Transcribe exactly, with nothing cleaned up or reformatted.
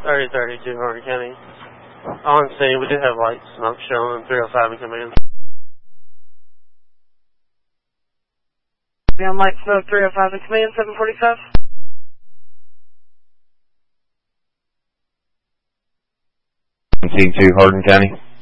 thirty thirty-two, Hardin County. On scene, we do have light smoke showing, three oh five in command. On light smoke, three oh five in command, seven forty-five. Scene two, Hardin County.